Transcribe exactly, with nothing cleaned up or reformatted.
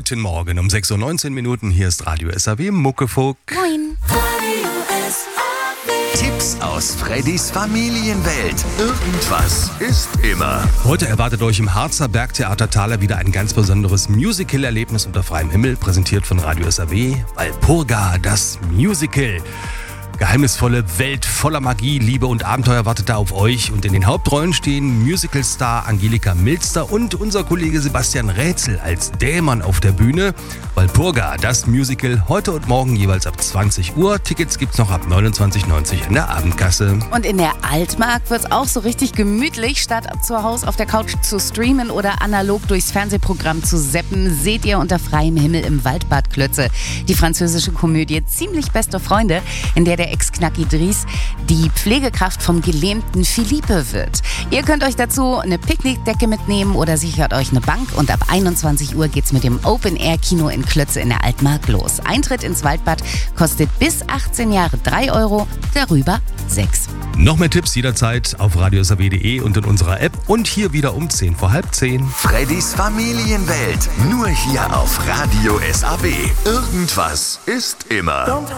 Guten Morgen um sechs Uhr neunzehn Minuten. Hier ist Radio S A W Muckefuck. Moin. Tipps aus Freddys Familienwelt. Irgendwas ist immer. Heute erwartet euch im Harzer Bergtheater Thaler wieder ein ganz besonderes Musical-Erlebnis unter freiem Himmel, präsentiert von Radio S A W. Walpurga, das Musical. Geheimnisvolle Welt voller Magie, Liebe und Abenteuer wartet da auf euch. Und in den Hauptrollen stehen Musicalstar Angelika Milster und unser Kollege Sebastian Rätzel als Dämon auf der Bühne. Walpurga, das Musical, heute und morgen jeweils ab zwanzig Uhr. Tickets gibt's noch ab neunundzwanzig neunzig in der Abendkasse. Und in der Altmark wird's auch so richtig gemütlich. Statt zu Hause auf der Couch zu streamen oder analog durchs Fernsehprogramm zu zappen, seht ihr unter freiem Himmel im Waldbad Klötze die französische Komödie Ziemlich beste Freunde, in der der Ex-Knacki Dries die Pflegekraft vom gelähmten Philippe wird. Ihr könnt euch dazu eine Picknickdecke mitnehmen oder sichert euch eine Bank und ab einundzwanzig Uhr geht's mit dem Open-Air-Kino in Klötze in der Altmark los. Eintritt ins Waldbad kostet bis achtzehn Jahre drei Euro, darüber sechs. Noch mehr Tipps jederzeit auf radio s a w punkt de und in unserer App und hier wieder um zehn vor halb zehn. Freddys Familienwelt. Nur hier auf Radio S A W. Irgendwas ist immer.